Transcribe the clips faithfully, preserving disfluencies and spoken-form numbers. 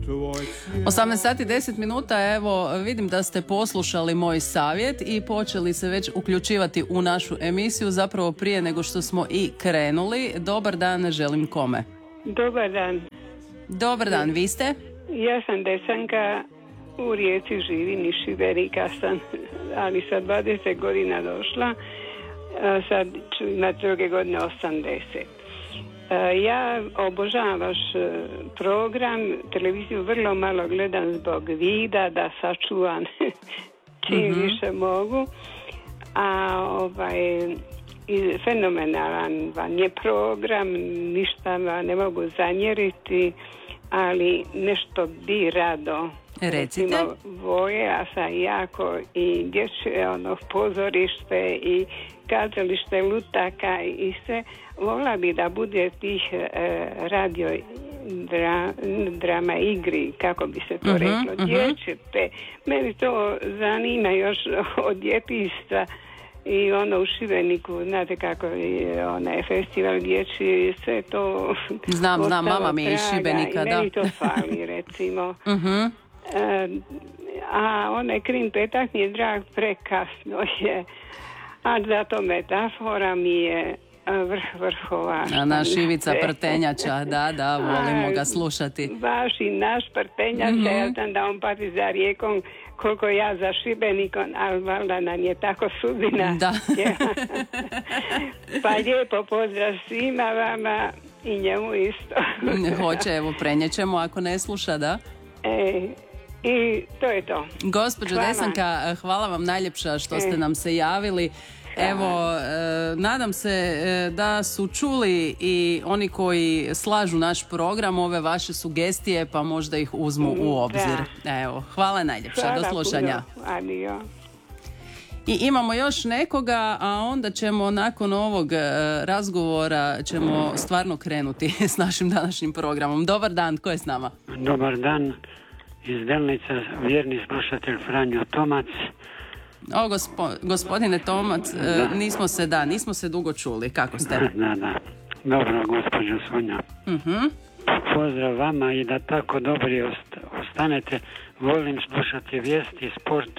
osamnaest sati deset minuta, evo vidim da ste poslušali moj savjet i počeli se već uključivati u našu emisiju, zapravo prije nego što smo i krenuli. Dobar dan, želim kome? Dobar dan. Dobar dan, vi ste? Ja sam Desanka, u Rijeci živim iz Šibenika sam, ali sa dvadeset godina došla, sad ću imati druge godine osamdeset. Ja obožavam vaš program, televiziju vrlo malo gledam zbog vida, da sačuvam čim mm-hmm. više mogu, a ovaj, fenomenalan vam je program, ništa vam ne mogu zamjeriti, ali nešto bi rado. Recite. Recimo, voja sam jako i dječje ono pozorište i kazalište lutaka i sve. Volila bi da bude tih e, radio dra, drama igri, kako bi se to uh-huh, reklo, uh-huh. dječje. Meni to zanima još od djetinjstva. I ono u Šibeniku, znate kako je onaj festival dječji, sve to... Znam, znam, mama mi je iz Šibenika, i da. meni to fali, recimo. Uh-huh. E, a onaj Krim petak mi je drag, prekasno je. A zato metafora mi je vrh vrhova. A naš Ivica Prtenjača, da, da, volimo ga slušati. Baš i naš Prtenjača, mm-hmm. ja znam da on pati za Rijekom, koliko ja za Šibenikom, ali valjda nam je tako sudbina. Da. Pa lijepo pozdrav svima vama i njemu isto. Hoće, evo, prenjećemo ako ne sluša, da? E, i to je to. Gospođo hvala. Desanka, hvala vam najljepša što ste nam se javili. Evo, e, nadam se e, da su čuli i oni koji slažu naš program, ove vaše sugestije, pa možda ih uzmu u obzir. Da. Evo, hvala najljepša, hvala do slušanja. Adio. I imamo još nekoga, a onda ćemo nakon ovog e, razgovora ćemo stvarno krenuti s našim današnjim programom. Dobar dan, ko je s nama? Dobar dan, iz Delnica vjerni slušatelj Franjo Tomac. O, gospo, gospodine Tomac, da. nismo se, da, nismo se dugo čuli. Kako ste? Da, da. Dobro, gospođo Sonja. Uh-huh. Pozdrav vama i da tako dobri ostanete. Volim slušati vijesti, sport,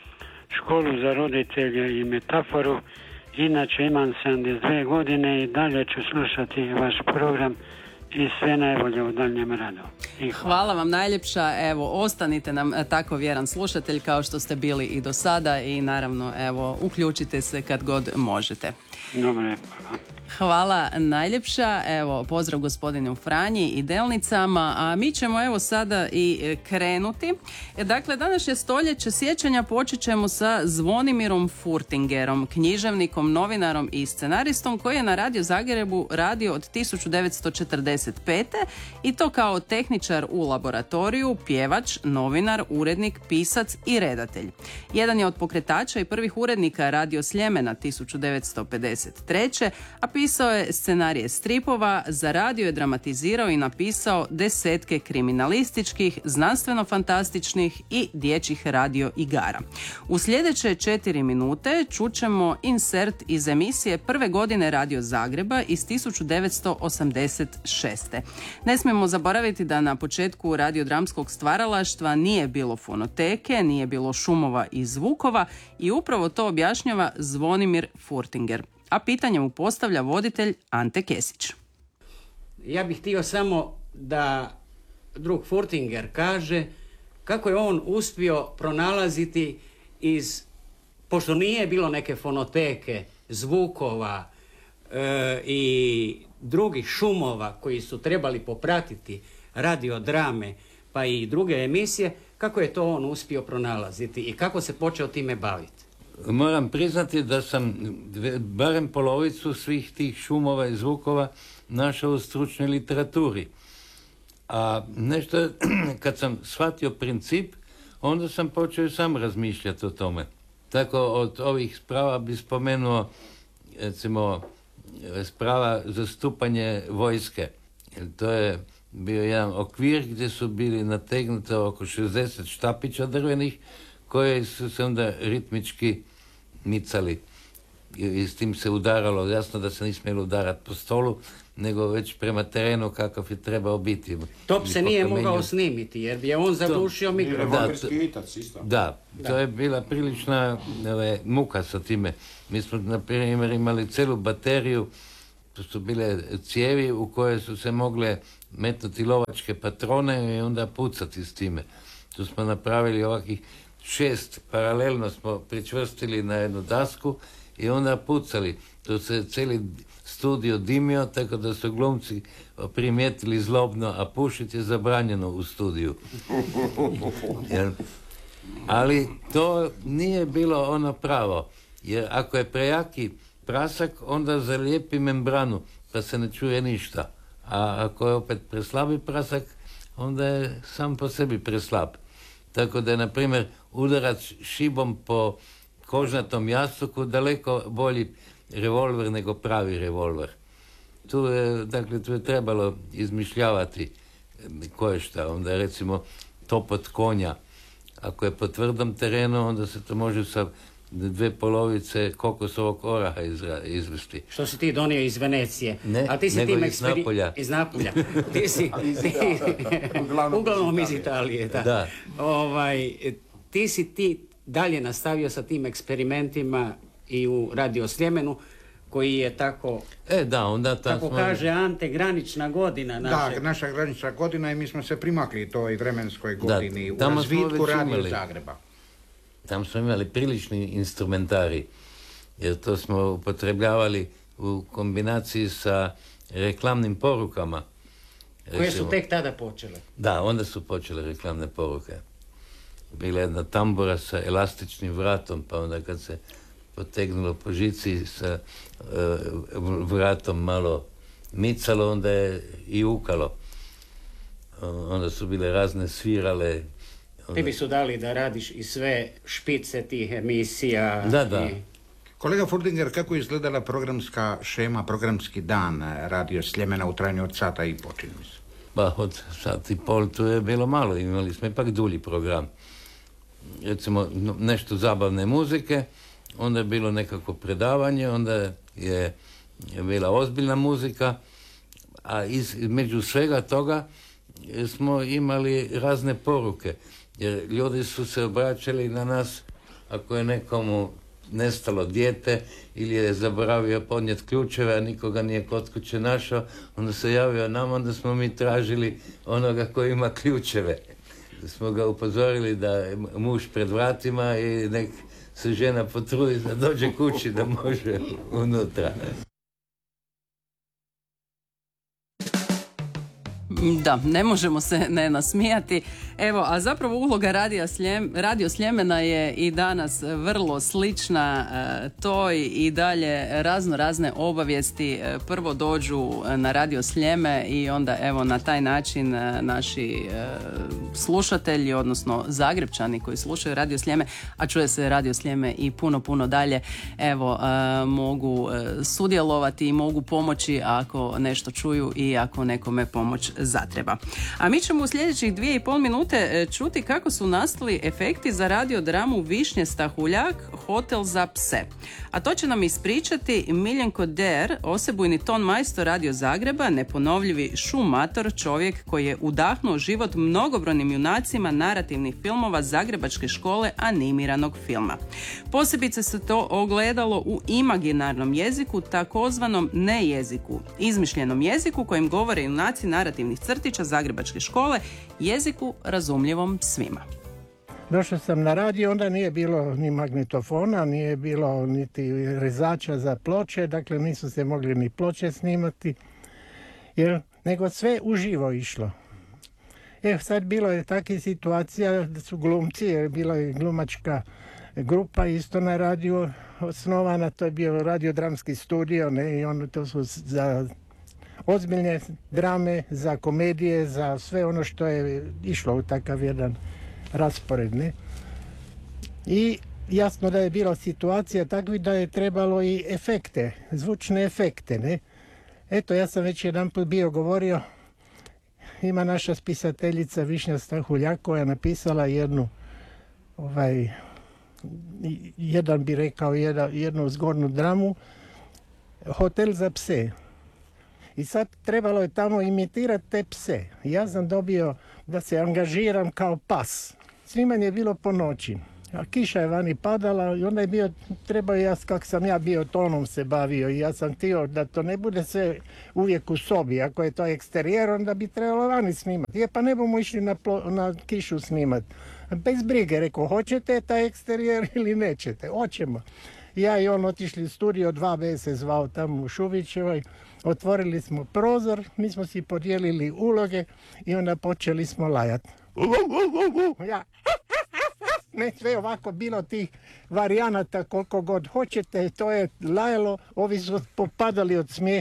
školu za roditelje i metaforu. Inače imam sedamdeset dvije godine i dalje ću slušati vaš program i sve najbolje u daljem radu. Hvala. hvala vam najljepša, evo, ostanite nam tako vjeran slušatelj kao što ste bili i do sada i naravno, evo, uključite se kad god možete. Dobre, hvala najljepša, evo, pozdrav gospodinu Franji i Delnicama, a mi ćemo evo sada i krenuti. Dakle, današnje stoljeće sjećanja počet ćemo sa Zvonimirom Furtingerom, književnikom, novinarom i scenaristom koji je na Radio Zagrebu radio od tisuću devetsto četrdeset pete i to kao tehničar u laboratoriju, pjevač, novinar, urednik, pisac i redatelj. Jedan je od pokretača i prvih urednika Radio Sljemena tisuću devetsto pedeset treće. a pisao je scenarije stripova, za radio je dramatizirao i napisao desetke kriminalističkih, znanstveno-fantastičnih i dječjih radio igara. U sljedeće četiri minute čućemo insert iz emisije prve godine Radio Zagreba iz tisuću devetsto osamdeset šeste. Ne smijemo zaboraviti da na početku radiodramskog stvaralaštva nije bilo fonoteke, nije bilo šumova i zvukova i upravo to objašnjava Zvonimir Furtinger. A pitanje mu postavlja voditelj Ante Kesić. Ja bih htio samo da drug Furtinger kaže kako je on uspio pronalaziti iz, pošto nije bilo neke fonoteke, zvukova e, i drugih šumova koji su trebali popratiti radiodrame pa i druge emisije, kako je to on uspio pronalaziti i kako se počeo time baviti? Moram priznati da sam barem polovicu svih tih šumova i zvukova našao u stručnoj literaturi. A nešto, kad sam shvatio princip, onda sam počeo sam razmišljati o tome. Tako od ovih sprava bi spomenuo, recimo, sprava zastupanje vojske. To je bio jedan okvir gdje su bili nategnuti oko šezdeset štapića drvenih koje su se onda ritmički micali i s tim se udaralo. Jasno da se ne smjelo udarati po stolu, nego već prema terenu kakav je trebao biti. Top se nije mogao snimiti, jer bi je on zadušio mikrofon. Da, to, da, to je bila prilična ove, muka sa time. Mi smo, na primjer, imali celu bateriju, to su bile cijevi u koje su se mogle metnuti lovačke patrone i onda pucati s time. Tu smo napravili ovakvih šest, paralelno smo pričvrstili na jednu dasku i onda pucali. Tu se cijeli studio dimio, tako da su glumci primijetili zlobno, a pušiti je zabranjeno u studiju. Jer, ali to nije bilo ono pravo, jer ako je prejaki prasak, onda zalijepi membranu, pa se ne čuje ništa. A ako je opet preslabi prasak, onda je sam po sebi preslab. Tako da je, na primjer, udarac šibom po kožnatom jastuku daleko bolji revolver nego pravi revolver. Tu je, dakle, tu je trebalo izmišljavati koje šta. Onda je, recimo, topot konja. Ako je po tvrdom terenu, onda se to može sa dve polovice kokosovog oraha izvesti. Što si ti donio iz Venecije? Ne, a ti si nego tim iz eksperi... Napolja. Iz Napolja. Ti si... ti... Uglavnom iz Italije. Da. Da. Ovaj, ti si ti dalje nastavio sa tim eksperimentima i u Radio Sljemenu, koji je tako... E, da, onda ta tako smo... kaže Ante, granična godina naše. Da, naša granična godina i mi smo se primakli toj vremenskoj godini da, u razvitku Radio imali. Zagreba. Tam smo imali prilični instrumentari, jer to smo upotrebljavali u kombinaciji sa reklamnim porukama. Koje Recimo, su tek tada počele. Da, onda su počele reklamne poruke. Bila jedna tambura sa elastičnim vratom, pa onda kad se potegnulo po žici sa uh, vratom malo micalo, onda je i ukalo. Uh, onda su bile razne svirale. Ti bi su dali da radiš i sve špice tih emisija. Da, da. I... Kolega Furdinger, kako je izgledala programska šema, programski dan Radio Sljemena u trajanju od sata i po, čini mi se? Pa od sat i pol tu je bilo malo, imali smo ipak dulji program. Recimo nešto zabavne muzike, onda je bilo nekako predavanje, onda je, je bila ozbiljna muzika, a između svega toga smo imali razne poruke. Jer ljudi su se obraćali na nas ako je nekomu nestalo dijete ili je zaboravio podnijeti ključeve, a nikoga nije kod kuće našao, onda se javio nam, onda smo mi tražili onoga koji ima ključeve. Smo ga upozorili da je muž pred vratima i nek se žena potrudi da dođe kući da može unutra. Da, ne možemo se ne nasmijati. Evo, a zapravo uloga Radio, Slijem, Radio Sljemena je i danas vrlo slična e, toj i dalje razno razne obavijesti e, prvo dođu na Radio Sljeme i onda evo na taj način e, naši e, slušatelji, odnosno Zagrepčani koji slušaju Radio Sljeme, a čuje se Radio Sljeme i puno, puno dalje, evo, e, mogu e, sudjelovati i mogu pomoći ako nešto čuju i ako nekome pomoć zatreba. A mi ćemo u sljedećih dvije i pol minute čuti kako su nastali efekti za radiodramu Višnje Stahuljak, Hotel za pse. A to će nam ispričati Miljenko Der, osebujni ton majstor Radio Zagreba, neponovljivi šumator, čovjek koji je udahnuo život mnogobrojnim junacima narativnih filmova Zagrebačke škole animiranog filma. Posebice se to ogledalo u imaginarnom jeziku, takozvanom nejeziku, izmišljenom jeziku kojim govore junaci narativnih crtića Zagrebačke škole, jeziku razumljivom svima. Došao sam na radio, onda nije bilo ni magnetofona, nije bilo niti rezača za ploče, dakle nisu se mogli ni ploče snimati, jer, nego sve uživo išlo. E, sad bilo je takva situacija da su glumci, jer bila je glumačka grupa isto na radio osnovana, to je bio radiodramski studio, ne, i ono to su za ozbiljne drame, za komedije, za sve ono što je išlo u takav jedan raspored, ne. I jasno da je bila situacija takva da je trebalo i efekte, zvučne efekte, ne. Eto, ja sam već jedan put bio govorio, ima naša spisateljica Višnja Stahuljak koja je napisala jednu, ovaj, jedan bi rekao, jedan, jednu zgodnu dramu, Hotel za pse. I sad trebalo je tamo imitirati te pse. Ja sam dobio da se angažiram kao pas. Snimanje je bilo po noći. A kiša je vani padala i onda je bio, trebao ja, kak sam ja bio tonom se bavio i ja sam htio da to ne bude sve uvijek u sobi. Ako je to eksterijer, onda bi trebalo vani snimati. Je, pa ne bomo išli na, plo, na kišu snimati. Bez brige, rekao, hoćete taj eksterijer ili nećete? Hoćemo. Ja i on otišli u studio, dva B se zvao tamo u Šubićevoj, otvorili smo prozor, mi smo si podijelili uloge i onda počeli smo lajati. Ja, ne, sve ovako bilo tih varijanata koliko god hoćete, to je lajalo, ovi su popadali od smijeha.